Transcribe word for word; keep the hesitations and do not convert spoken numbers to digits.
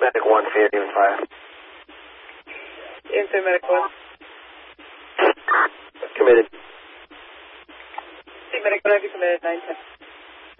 Medic one, Fiat Demon five. Inside Medic one. Committed. Medic one, have you committed nine ten?